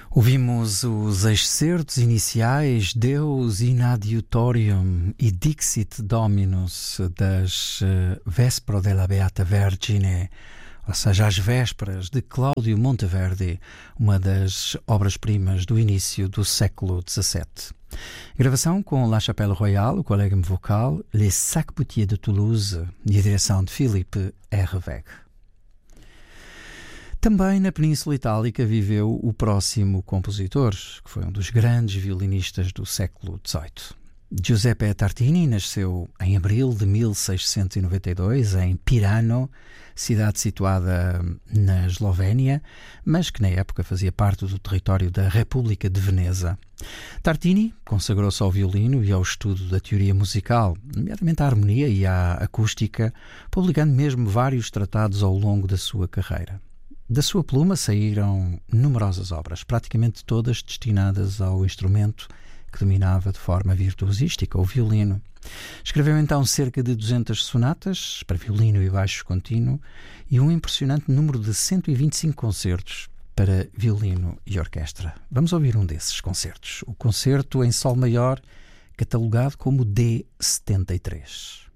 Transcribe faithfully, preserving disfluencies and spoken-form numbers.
Ouvimos os excertos iniciais Deus in adiutorium e Dixit Dominus das uh, Vespro della Beata Vergine, ou seja, as Vésperas de Cláudio Monteverdi, uma das obras-primas do início do século dezassete. Gravação com La Chapelle Royale, o colega vocal, Les Sac-Poutiers de Toulouse e a direção de Philippe Herreweg. Também na Península Itálica viveu o próximo compositor, que foi um dos grandes violinistas do século dezoito. Giuseppe Tartini nasceu em abril de mil seiscentos e noventa e dois em Pirano, cidade situada na Eslovénia, mas que na época fazia parte do território da República de Veneza. Tartini consagrou-se ao violino e ao estudo da teoria musical, nomeadamente à harmonia e à acústica, publicando mesmo vários tratados ao longo da sua carreira. Da sua pluma saíram numerosas obras, praticamente todas destinadas ao instrumento que dominava de forma virtuosística, o violino. Escreveu então cerca de duzentas sonatas para violino e baixo contínuo e um impressionante número de cento e vinte e cinco concertos para violino e orquestra. Vamos ouvir um desses concertos, o concerto em sol maior, catalogado como D setenta e três.